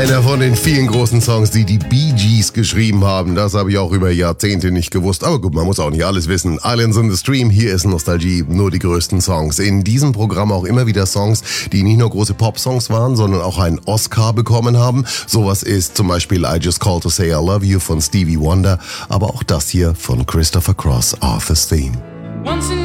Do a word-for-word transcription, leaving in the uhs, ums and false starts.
Einer von den vielen großen Songs, die die Bee Gees geschrieben haben. Das habe ich auch über Jahrzehnte nicht gewusst. Aber gut, man muss auch nicht alles wissen. Islands in the Stream, hier ist Nostalgie, nur die größten Songs. In diesem Programm auch immer wieder Songs, die nicht nur große Pop-Songs waren, sondern auch einen Oscar bekommen haben. Sowas ist zum Beispiel I Just Called to Say I Love You von Stevie Wonder. Aber auch das hier von Christopher Cross, Arthur's Theme. Once in